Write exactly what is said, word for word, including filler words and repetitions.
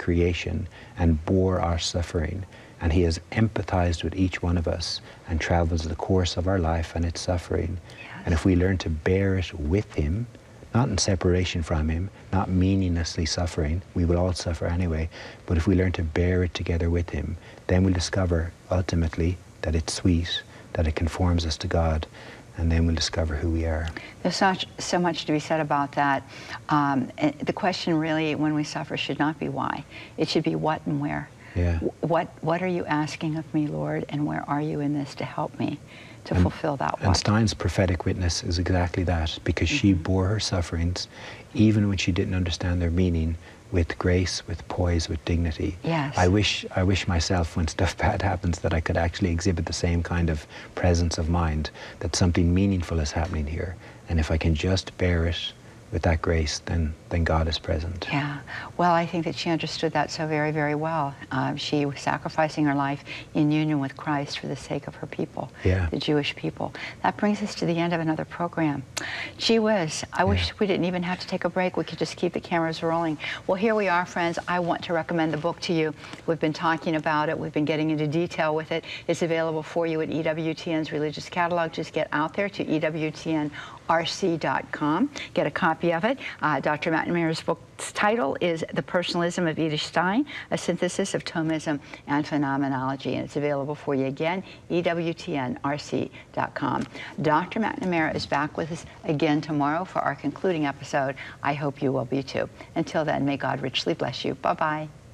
creation and bore our suffering. And he has empathized with each one of us and travels the course of our life and its suffering. Yes. And if we learn to bear it with him, not in separation from him, not meaninglessly suffering, we will all suffer anyway, but if we learn to bear it together with him, then we'll discover ultimately that it's sweet, that it conforms us to God, and then we'll discover who we are. There's such, so much to be said about that. Um, and the question really, when we suffer, should not be why. It should be what and where. Yeah. What, what are you asking of me, Lord, and where are you in this to help me to and, fulfill that what? And Stein's prophetic witness is exactly that, because mm-hmm. she bore her sufferings, even when she didn't understand their meaning, with grace, with poise, with dignity. Yes. I wish, I wish myself, when stuff bad happens, that I could actually exhibit the same kind of presence of mind, that something meaningful is happening here. And if I can just bear it with that grace, then, then God is present. Yeah. Well, I think that she understood that so very, very well. Um, she was sacrificing her life in union with Christ for the sake of her people, yeah. the Jewish people. That brings us to the end of another program. Gee whiz, I yeah. wish we didn't even have to take a break. We could just keep the cameras rolling. Well, here we are, friends. I want to recommend the book to you. We've been talking about it. We've been getting into detail with it. It's available for you at E W T N's Religious Catalog. Just get out there to E W T N R C dot com. Get a copy of it. Uh, Doctor McNamara's book's title is The Personalism of Edith Stein, a synthesis of Thomism and phenomenology, and it's available for you again, E W T N R C dot com. Doctor McNamara is back with us again tomorrow for our concluding episode. I hope you will be too. Until then, may God richly bless you. Bye-bye.